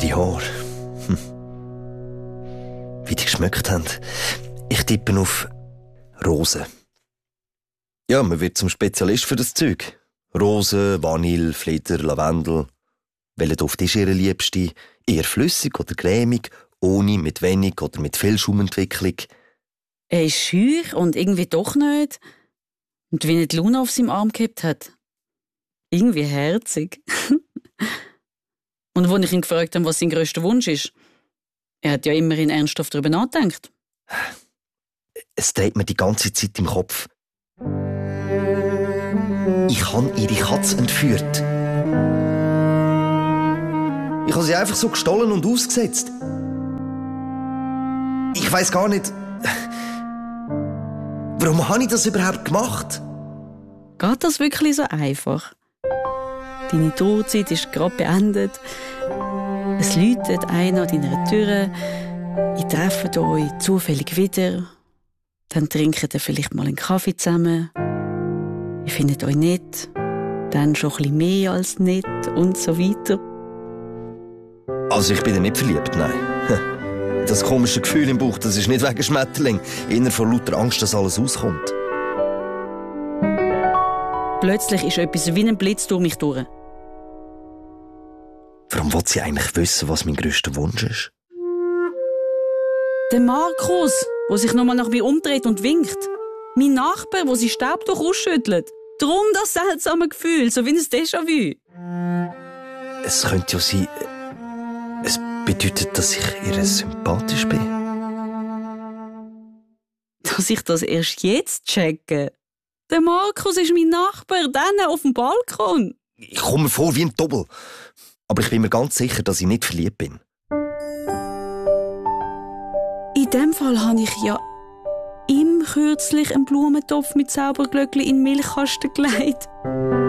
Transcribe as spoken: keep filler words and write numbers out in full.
die Haare. Hm. Wie die geschmeckt haben. Ich tippe auf Rosen. Ja, man wird zum Spezialist für das Zeug. Rosen, Vanille, Fleder, Lavendel. Welcher Duft ist Ihr Liebste? Eher flüssig oder cremig? Ohne, mit wenig oder mit viel Schaumentwicklung? Er ist schüch und irgendwie doch nicht. Und wie er die Luna auf seinem Arm gehabt hat. Irgendwie herzig. Und als ich ihn gefragt habe, was sein grösster Wunsch ist, er hat ja immerhin ernsthaft darüber nachgedacht. Es dreht mir die ganze Zeit im Kopf. Ich habe ihre Katze entführt. Ich habe sie einfach so gestohlen und ausgesetzt. Ich weiss gar nicht... Warum habe ich das überhaupt gemacht? Geht das wirklich so einfach? Deine Trauerzeit ist gerade beendet. Es läutet einer an deiner Tür. Ihr trefft euch zufällig wieder. Dann trinkt ihr vielleicht mal einen Kaffee zusammen. Ihr findet euch nett. Dann schon ein bisschen mehr als nett und so weiter. Also ich bin ja nicht verliebt, nein. Das komische Gefühl im Bauch, das ist nicht wegen Schmetterling. Eher vor lauter Angst, dass alles auskommt. Plötzlich ist etwas wie ein Blitz durch mich durch. Warum will sie eigentlich wissen, was mein grösster Wunsch ist? Der Markus, der sich nochmal nach mir umdreht und winkt. Mein Nachbar, der sein Staubtuch ausschüttelt. Drum das seltsame Gefühl, so wie ein Déjà-vu. Es könnte ja sein... Es bedeutet, dass ich ihr sympathisch bin. Dass ich das erst jetzt checke. Der Markus ist mein Nachbar, dann auf dem Balkon. Ich komme mir vor wie ein Doppel. Aber ich bin mir ganz sicher, dass ich nicht verliebt bin. In dem Fall habe ich ja ihm kürzlich einen Blumentopf mit Zauberglöckchen in den Milchkasten gelegt.